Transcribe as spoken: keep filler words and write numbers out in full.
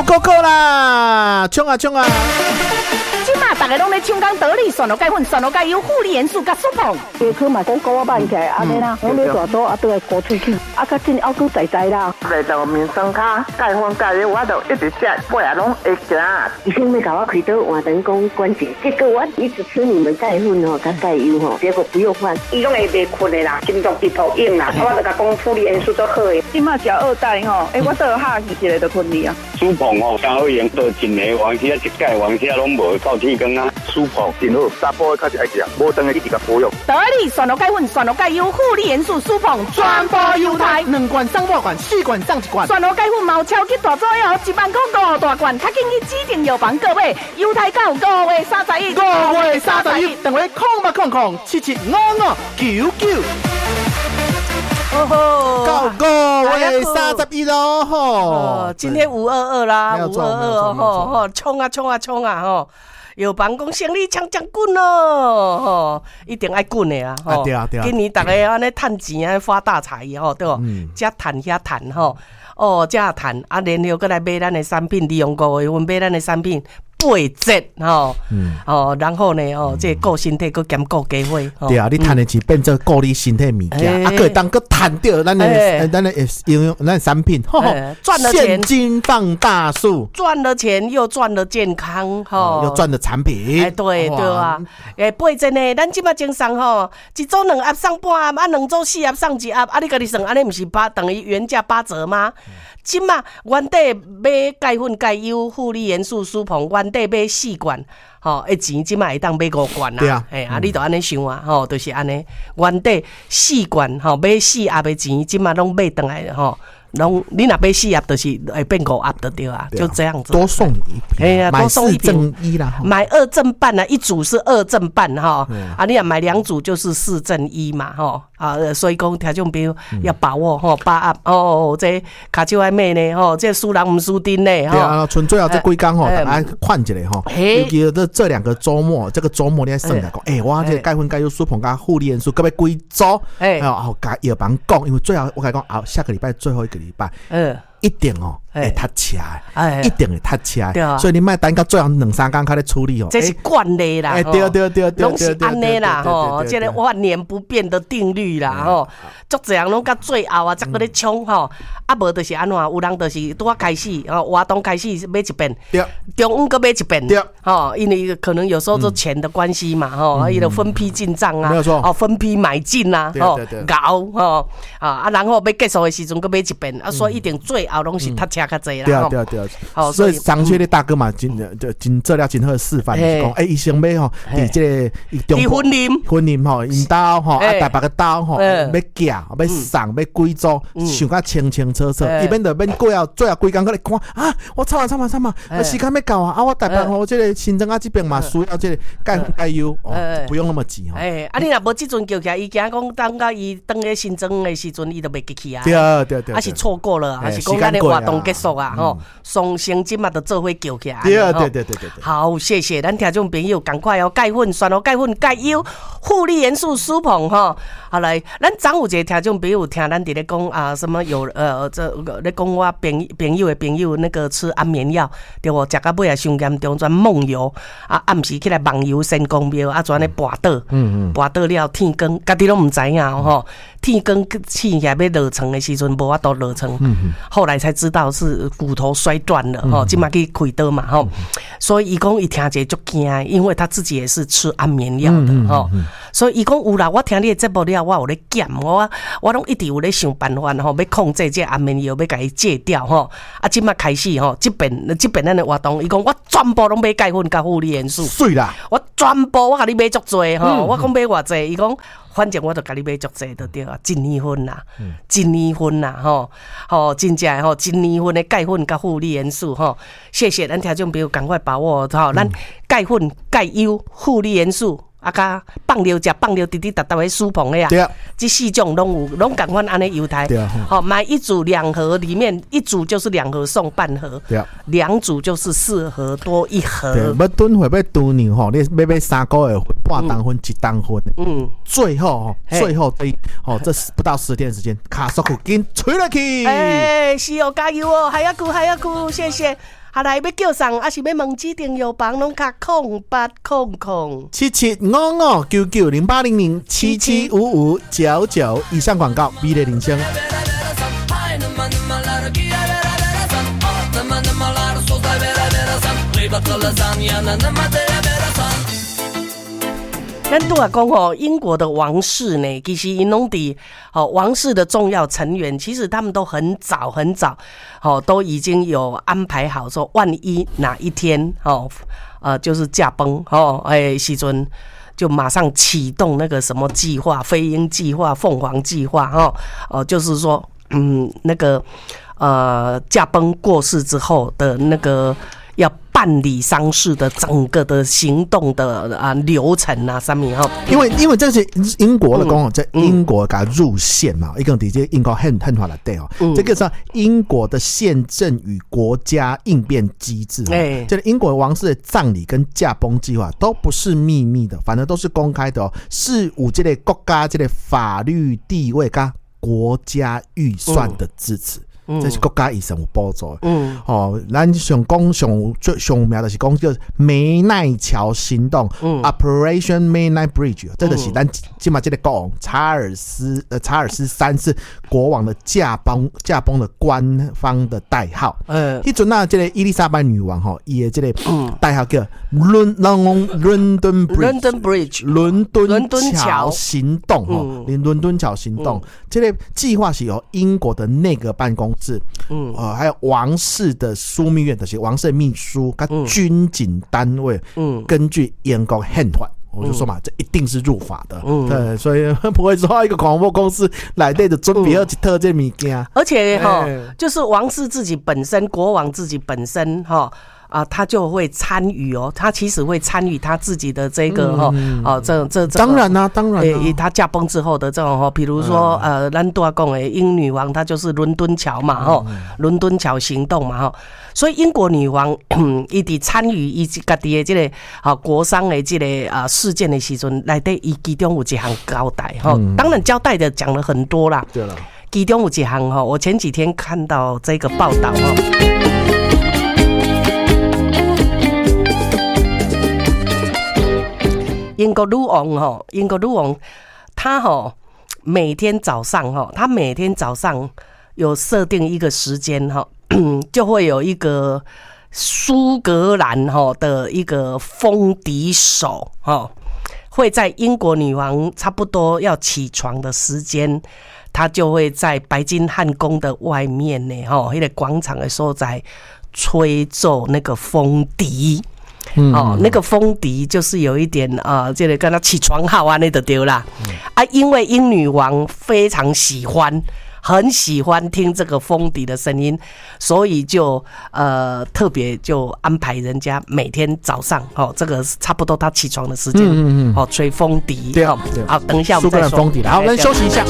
Go Go Go 啦，冲啊冲啊！ 即马大家拢咧抢讲得力酸露钙粉、酸露钙油、护理元素甲舒碰。 下课嘛讲高我慢起来，安尼啦，拢咧大多啊都会高出去，啊较真拗骨在在啦。 来到面霜卡钙粉钙油，我就一直食，尾啊拢会行。 医生要甲我开刀换人工关节，结果我一直吃你们钙粉吼，甲钙油吼，结果不用换。 伊拢会袂困的啦，心脏直头硬啦，我就甲讲护理元素做好的。 即马食二代吼，诶，我都有下去一个就困去啊。 舒碰吼，真好用，做真个王车一钙王车拢无到天光啊。 舒碰真好，查甫较是爱食，无当个一直甲保养。 得力酸露钙粉、酸露钙油、护理元素舒碰，全部优待， 两罐送五罐，四罐送一罐。 酸露钙粉毛超级大作哦，一万块五大罐，较紧去指定药房购买，优待到五月三十一。 五月三十一，电话空八空空七七五五九九。 哦吼， 到五月三十一咯吼！ 今天五二二啦，五二二吼吼，冲啊冲啊冲啊吼！药房讲生理强强滚咯，吼，一定爱滚的啊！吼， 对啊对啊， 今年大家安尼趁钱啊，发大财吼，对不？遮趁遐趁吼，哦，遮趁啊，然后过来买咱的产品，利用五月份买咱的产品。八折吼，嗯，哦，然后呢，哦，这顾身体，佮兼顾家伙， 对啊，你赚的钱变做顾你身体物件，啊，可以当佮赚到咱的咱的应用咱产品，吼， 赚了钱， 现金放大术， 赚了钱又赚了健康，吼， 又赚了产品， 哎，对对啊，诶，八折呢，咱即马精送吼，一组两盒送半盒，啊，两组四盒送一盒，啊，你家己算，安尼毋是八等于原价八折吗？即马原底买钙粉、钙油、护理元素、舒碰，原底买四罐，吼，一钱即马会当买五罐啦。哎啊，你著安尼想啊，吼，就是安尼。原底四罐，吼，买四盒的钱，即马拢买倒来，吼。拢你若买四盒，就是会变五盒的对啊，就这样子。 多送你一瓶，哎呀，多送一赠一啦， 买二赠半啊，一组是二赠半哈，啊，你若买两组就是四赠一嘛，吼啊，所以讲听众朋友要把握吼，把握哦，这卡手爱买呢，吼，这输人唔输阵呢， 对啊，剩最后这几工吼，大家看一下吼，尤其这这两个周末，这个周末你来算来讲，哎，我这钙粉钙油舒碰加护理元素，各位几周，哎，后甲药房讲，因为最后我甲你讲，啊，下个礼拜最后一个礼拜，嗯，一定哦。会读车的，一定会读车的，所以你莫等到最後兩三工才咧處理哦。 這是慣例啦， 哎，對對對對， 攏是安尼啦，吼，這個萬年不變的定律啦，吼，足濟人攏到最後啊，才擱咧衝吼，啊無就是安怎，有人就是拄啊開始，吼，活動開始買一遍，中午擱買一遍，吼，因為可能有時候做錢的關係嘛，吼，伊就分批進帳啊，哦，分批買進啊，吼，熬吼，啊，然後要結束的時陣擱買一遍，啊，所以一定最後攏是讀車。對啊對啊對啊，哦，所以上次的大哥嘛，真就真做了真好示範，就是講，誒，醫生要吼，佇即個中婚姻婚姻吼，引導吼，啊，台北個刀吼，要寄要送要幾組，想甲清清楚楚，伊免就免過後最後幾工過來看啊，我慘啊慘啊慘啊，時間要到啊，啊，我台北吼，即個新莊啊這邊嘛需要即個鈣粉鈣油，哦，不用那麼急吼。 誒，啊，你若無即陣叫起來，伊驚講等到伊登個新莊的時陣，伊就袂記起啊。 對啊對對， 啊是錯過了，還是講咱的活動結束啊？吼，雙生即嘛就做伙叫起來。 對啊對對對對。 好，謝謝咱聽眾朋友，趕快哦，鈣粉、酸露鈣粉、鈣油、護理元素舒碰吼。好來，咱昨有一個聽眾朋友聽咱佇咧講啊，什麼有呃這咧講我朋朋友的朋友那個吃安眠藥，對無？食到尾啊傷嚴重，轉夢遊啊，暗時起來夢遊神公廟啊，轉咧跋倒，嗯嗯，跋倒了天光，家己攏毋知影吼。天光醒起來要落床的時陣，無法度落床，後來才知道是骨頭摔斷了吼，即馬去開刀嘛吼，所以伊講伊聽者足驚，因為他自己也是吃安眠藥的吼，所以伊講有啦，我聽你的節目了，我有咧減，我我攏一直有咧想辦法吼，要控制這安眠藥，要甲伊戒掉吼，啊，即馬開始吼，即邊即邊咱的活動，伊講我全部攏買鈣粉甲護理元素， 水啦， 我全部我甲你買足濟吼，我講買偌濟，伊講。反正我就甲你買足濟就對啊，一年份啦，一年份啦，吼，吼，真正吼，一年份的鈣粉甲護理元素吼，謝謝咱聽眾朋友趕快把握吼，咱鈣粉、鈣油、護理元素。啊，甲放尿食放尿，滴滴答答的舒碰的呀， 对啊， 这四种拢有，拢共款安尼犹太， 对啊， 好、哦、买一组两盒，里面一组就是两盒送半盒， 对啊， 两组就是四盒多一盒。 对，要囤货要囤年吼，你要买三个月半当分一当分，嗯，最后最后这哦这不到十天的时间，卡索库紧吹落去， 哎，是哦，加油哦，还要哭还要哭，谢谢。 好来要叫上，还是要问指定药房，拢卡空八空空七七五五九九零八零零七七五五九九。以上广告，美丽人生。 咱拄啊讲哦，英国的王室呢，其实因拢伫哦王室的重要成员，其实他们都很早很早哦，都已经有安排好说，万一哪一天哦，呃，就是驾崩哦，哎时阵就马上启动那个什么计划，飞鹰计划、凤凰计划哦，哦，就是说，嗯，那个呃驾崩过世之后的那个。要办理丧事的整个的行动的啊流程啊上面哈， 因为因为这是英国的讲，在英国给入宪嘛，一个底这英国很很法的对哦，这个是英国的宪政与国家应变机制，哎，这英国王室的葬礼跟驾崩计划都不是秘密的，反正都是公开的哦，是有这个国家这个法律地位跟国家预算的支持。这是国家医生有补助的。嗯，哦，咱上讲上最上名就是讲叫湄奈桥行动、嗯、，Operation Midnight Bridge， 这就是咱今嘛这个国王查尔斯呃查尔斯三世国王的驾崩驾崩的官方的代号。嗯，迄阵啊，这个伊丽莎白女王吼，伊的这个代号叫伦伦伦敦 Bridge， Bridge 伦敦桥行动吼，伦伦敦桥行动，这个计划是由英国的内阁办公。嗯，呃，还有王室的枢密院，就是王室的秘书跟军警单位，嗯，根据英国宪法，我就说嘛，这一定是入法的，嗯，对，所以不会说一个广播公司来对的准备要去特这物件， 而且哈、欸，就是王室自己本身，国王自己本身哈。啊，他就会参与哦，他其实会参与他自己的这个哈、嗯，哦，这这这当然啦、啊，当然、啊， 诶、欸，他驾崩之后的这种哈，比如说、嗯、呃，咱都要讲诶，英女王她就是伦敦桥嘛哈，伦、嗯、敦桥行动嘛哈，所以英国女王伊伫参与伊家己的这个啊国丧的这个啊事件的时阵，内底伊其中有一项交代哈、嗯，当然交代的讲了很多啦，对了，其中有一项哈，我前几天看到这个报道哈。英国女王哈，英国女王，她哈每天早上哈，她每天早上有设定一个时间哈，就会有一个苏格兰哈的一个风笛手哈，会在英国女王差不多要起床的时间，她就会在白金汉宫的外面呢哈，那个广场的所在吹奏那个风笛。嗯、哦，那个风笛就是有一点啊，这个跟他起床号啊，那就对啦、嗯。啊，因为英女王非常喜欢，很喜欢听这个风笛的声音，所以就呃特别就安排人家每天早上哦，这个差不多他起床的时间，嗯嗯嗯，哦吹风笛。 对啊， 好，等一下我们再说。 风笛，好，我们休息一下。